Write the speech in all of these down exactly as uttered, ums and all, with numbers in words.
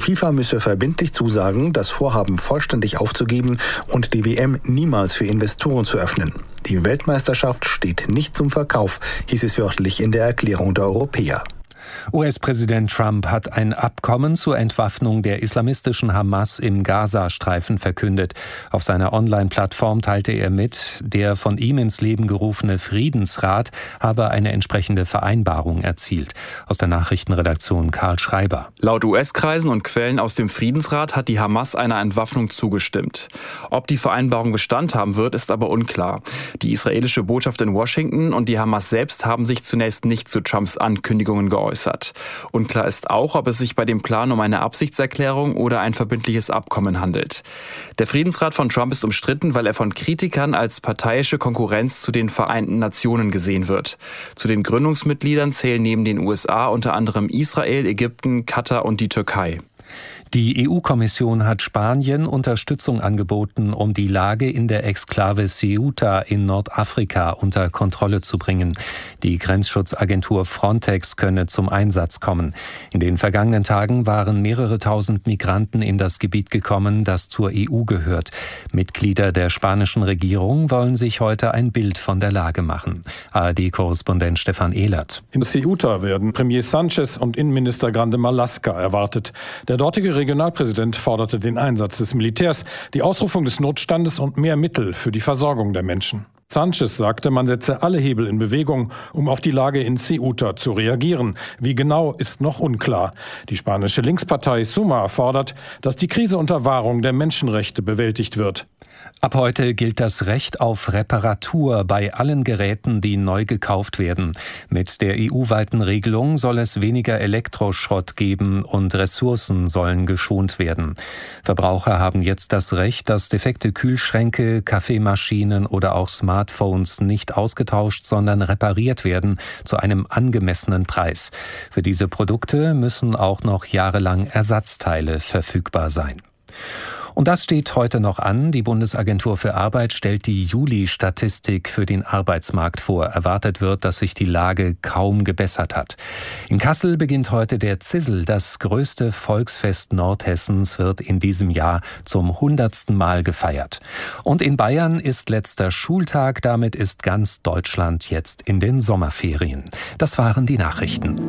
FIFA müsse verbindlich zusagen, das Vorhaben vollständig aufzugeben und die W M niemals für Investoren zu öffnen. Die Weltmeisterschaft steht nicht zum Verkauf, hieß es wörtlich in der Erklärung der Europäer. U S-Präsident Trump hat ein Abkommen zur Entwaffnung der islamistischen Hamas im Gazastreifen verkündet. Auf seiner Online-Plattform teilte er mit, der von ihm ins Leben gerufene Friedensrat habe eine entsprechende Vereinbarung erzielt. Aus der Nachrichtenredaktion Karl Schreiber. Laut U S-Kreisen und Quellen aus dem Friedensrat hat die Hamas einer Entwaffnung zugestimmt. Ob die Vereinbarung Bestand haben wird, ist aber unklar. Die israelische Botschaft in Washington und die Hamas selbst haben sich zunächst nicht zu Trumps Ankündigungen geäußert. Unklar ist auch, ob es sich bei dem Plan um eine Absichtserklärung oder ein verbindliches Abkommen handelt. Der Friedensrat von Trump ist umstritten, weil er von Kritikern als parteiische Konkurrenz zu den Vereinten Nationen gesehen wird. Zu den Gründungsmitgliedern zählen neben den U S A unter anderem Israel, Ägypten, Katar und die Türkei. Die E U-Kommission hat Spanien Unterstützung angeboten, um die Lage in der Exklave Ceuta in Nordafrika unter Kontrolle zu bringen. Die Grenzschutzagentur Frontex könne zum Einsatz kommen. In den vergangenen Tagen waren mehrere tausend Migranten in das Gebiet gekommen, das zur E U gehört. Mitglieder der spanischen Regierung wollen sich heute ein Bild von der Lage machen. A R D-Korrespondent Stefan Ehlert. In Ceuta werden Premier Sánchez und Innenminister Grande Marlaska erwartet. Der dortige Regionalpräsident forderte den Einsatz des Militärs, die Ausrufung des Notstandes und mehr Mittel für die Versorgung der Menschen. Sánchez sagte, man setze alle Hebel in Bewegung, um auf die Lage in Ceuta zu reagieren. Wie genau, ist noch unklar. Die spanische Linkspartei Suma fordert, dass die Krise unter Wahrung der Menschenrechte bewältigt wird. Ab heute gilt das Recht auf Reparatur bei allen Geräten, die neu gekauft werden. Mit der E U-weiten Regelung soll es weniger Elektroschrott geben und Ressourcen sollen geschont werden. Verbraucher haben jetzt das Recht, dass defekte Kühlschränke, Kaffeemaschinen oder auch Smartphones nicht ausgetauscht, sondern repariert werden zu einem angemessenen Preis. Für diese Produkte müssen auch noch jahrelang Ersatzteile verfügbar sein. Und das steht heute noch an. Die Bundesagentur für Arbeit stellt die Juli-Statistik für den Arbeitsmarkt vor. Erwartet wird, dass sich die Lage kaum gebessert hat. In Kassel beginnt heute der Zissel. Das größte Volksfest Nordhessens wird in diesem Jahr zum hundertsten Mal gefeiert. Und in Bayern ist letzter Schultag. Damit ist ganz Deutschland jetzt in den Sommerferien. Das waren die Nachrichten.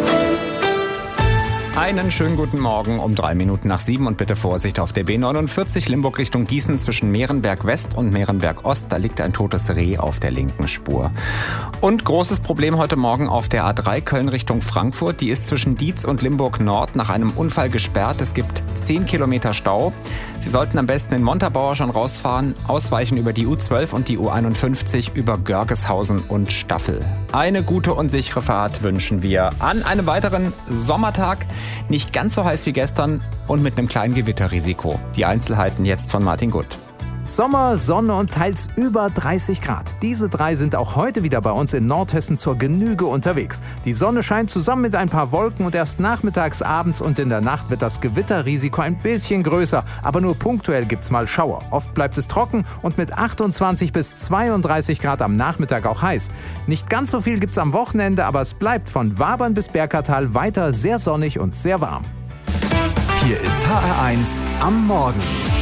Einen schönen guten Morgen um drei Minuten nach sieben und bitte Vorsicht auf der B neunundvierzig Limburg Richtung Gießen zwischen Mehrenberg West und Mehrenberg Ost. Da liegt ein totes Reh auf der linken Spur. Und großes Problem heute Morgen auf der A drei Köln Richtung Frankfurt. Die ist zwischen Dietz und Limburg Nord nach einem Unfall gesperrt. Es gibt zehn Kilometer Stau. Sie sollten am besten in Montabaur schon rausfahren, ausweichen über die U zwölf und die U einundfünfzig über Görgeshausen und Staffel. Eine gute und sichere Fahrt wünschen wir an einem weiteren Sommertag. Nicht ganz so heiß wie gestern und mit einem kleinen Gewitterrisiko. Die Einzelheiten jetzt von Martin Gutt. Sommer, Sonne und teils über dreißig Grad. Diese drei sind auch heute wieder bei uns in Nordhessen zur Genüge unterwegs. Die Sonne scheint zusammen mit ein paar Wolken und erst nachmittags, abends und in der Nacht wird das Gewitterrisiko ein bisschen größer. Aber nur punktuell gibt's mal Schauer. Oft bleibt es trocken und mit achtundzwanzig bis zweiunddreißig Grad am Nachmittag auch heiß. Nicht ganz so viel gibt's am Wochenende, aber es bleibt von Wabern bis Berkertal weiter sehr sonnig und sehr warm. Hier ist H R eins am Morgen.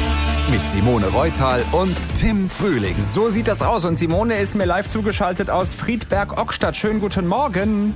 Mit Simone Reutal und Tim Frühling. So sieht das aus und Simone ist mir live zugeschaltet aus Friedberg-Ockstadt. Schönen guten Morgen.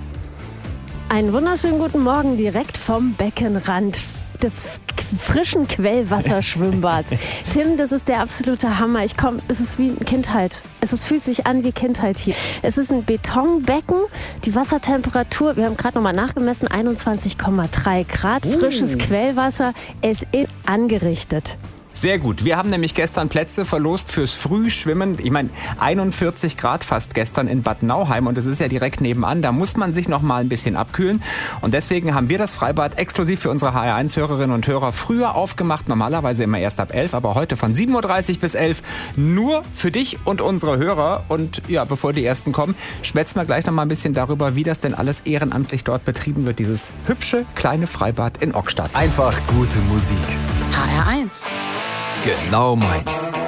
Einen wunderschönen guten Morgen direkt vom Beckenrand des frischen Quellwasserschwimmbads. Tim, das ist der absolute Hammer. Ich komm, es ist wie Kindheit. Es ist, fühlt sich an wie Kindheit hier. Es ist ein Betonbecken. Die Wassertemperatur, wir haben gerade nochmal nachgemessen, einundzwanzig Komma drei Grad. Frisches uh. Quellwasser. Es ist angerichtet. Sehr gut. Wir haben nämlich gestern Plätze verlost fürs Frühschwimmen. Ich meine, einundvierzig Grad fast gestern in Bad Nauheim und es ist ja direkt nebenan. Da muss man sich noch mal ein bisschen abkühlen. Und deswegen haben wir das Freibad exklusiv für unsere H R eins Hörerinnen und Hörer früher aufgemacht. Normalerweise immer erst ab elf, aber heute von sieben Uhr dreißig bis elf nur für dich und unsere Hörer. Und ja, bevor die ersten kommen, schwätzen wir gleich noch mal ein bisschen darüber, wie das denn alles ehrenamtlich dort betrieben wird. Dieses hübsche kleine Freibad in Ockstadt. Einfach gute Musik. H R eins. Genau meins.